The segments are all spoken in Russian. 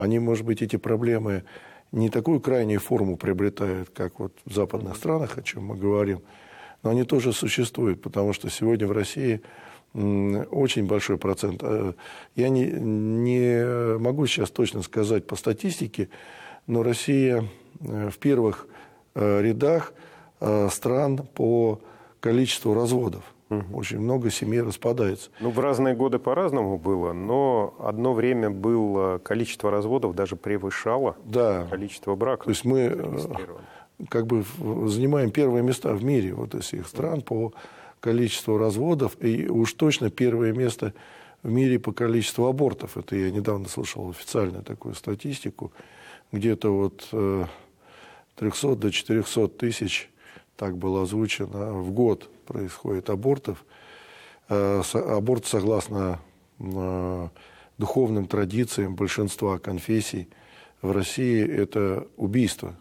Они, может быть, эти проблемы не такую крайнюю форму приобретают, как вот в западных странах, о чем мы говорим, но они тоже существуют, потому что сегодня в России очень большой процент. Я не могу сейчас точно сказать по статистике, но Россия в первых рядах стран по количеству разводов. Очень много семей распадается. Ну, в разные годы по-разному было, но одно время было количество разводов даже превышало количество браков. То есть мы как бы занимаем первые места в мире вот из всех стран по количеству разводов, и уж точно первое место в мире по количеству абортов. Это я недавно слышал официальную такую статистику. Где-то вот 300 до 400 тысяч, так было озвучено, в год происходит абортов. Аборт, согласно духовным традициям большинства конфессий в России, это убийство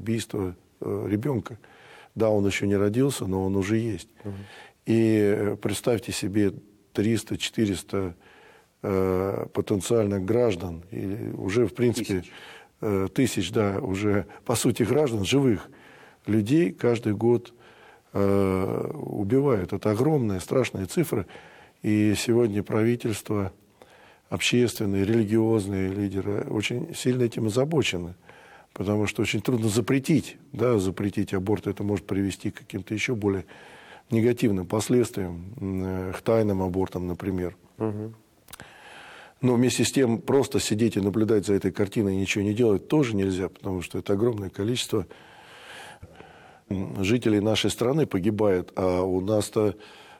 ребенка. Да, он еще не родился, но он уже есть. И представьте себе 300-400 потенциальных граждан, или уже, в принципе, тысяч, да, уже, по сути, граждан, живых людей каждый год убивают. Это огромная, страшная цифра. И сегодня правительство, общественные, религиозные лидеры очень сильно этим озабочены. Потому что очень трудно запретить аборт. Это может привести к каким-то еще более негативным последствиям, к тайным абортам, например. Но вместе с тем просто сидеть и наблюдать за этой картиной и ничего не делать тоже нельзя, потому что это огромное количество жителей нашей страны погибает, а у нас-то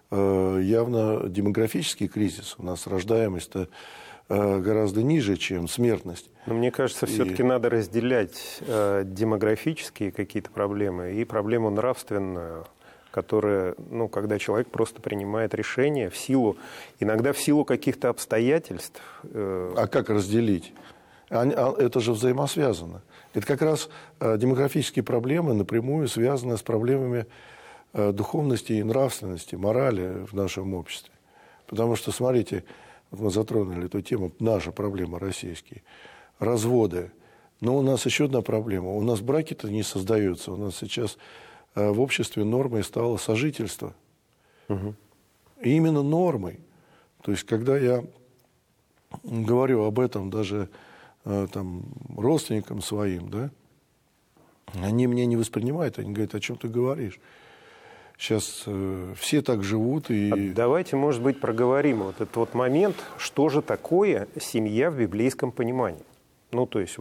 явно демографический кризис, у нас рождаемость-то гораздо ниже, чем смертность. Но мне кажется, все-таки надо разделять демографические какие-то проблемы и проблему нравственную, которая, когда человек просто принимает решение иногда в силу каких-то обстоятельств. А как разделить? Это же взаимосвязано. Это как раз демографические проблемы напрямую связаны с проблемами духовности и нравственности, морали в нашем обществе. Потому что, смотрите, вот мы затронули эту тему, наша проблема российские, разводы. Но у нас еще одна проблема. У нас браки-то не создаются. У нас сейчас в обществе нормой стало сожительство. И именно нормой. То есть, когда я говорю об этом даже родственникам своим, да, они меня не воспринимают, они говорят, о чем ты говоришь? Сейчас все так живут. Давайте, может быть, проговорим вот этот вот момент, что же такое семья в библейском понимании. То есть,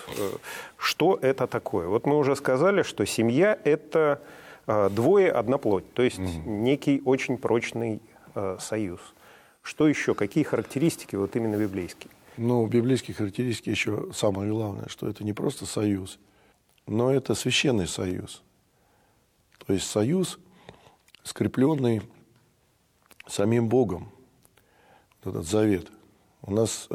что это такое? Вот мы уже сказали, что семья – это двое, одна плоть, то есть некий очень прочный союз. Что еще? Какие характеристики вот именно библейские? Библейские характеристики еще самое главное, что это не просто союз, но это священный союз. То есть союз, скрепленный самим Богом, вот этот завет. У нас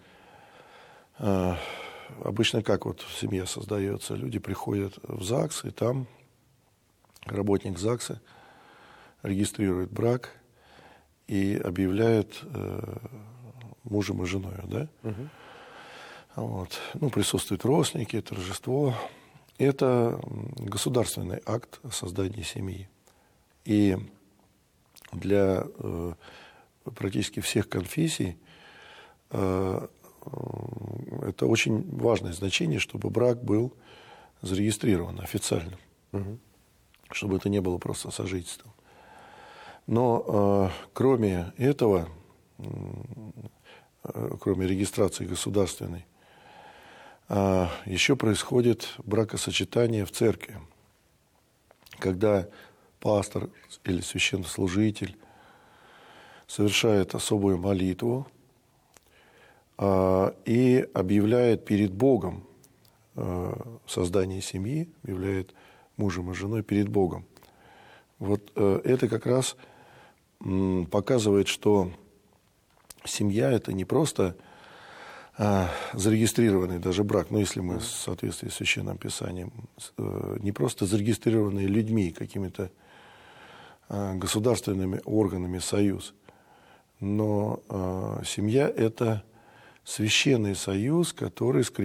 обычно как вот семья создается, люди приходят в ЗАГС, и там работник ЗАГСа регистрирует брак и объявляет мужем и женой, да? Присутствуют родственники, торжество. Это государственный акт создания семьи. И для практически всех конфессий это очень важное значение, чтобы брак был зарегистрирован официально. Чтобы это не было просто сожительством. Но кроме этого, кроме регистрации государственной, еще происходит бракосочетание в церкви, когда пастор или священнослужитель совершает особую молитву и объявляет перед Богом создание семьи, объявляет мужем и женой перед Богом. Вот это как раз показывает, что семья – это не просто зарегистрированный даже брак, если мы в соответствии с Священным Писанием, не просто зарегистрированный людьми, какими-то государственными органами союз, но семья – это священный союз, который скрепляет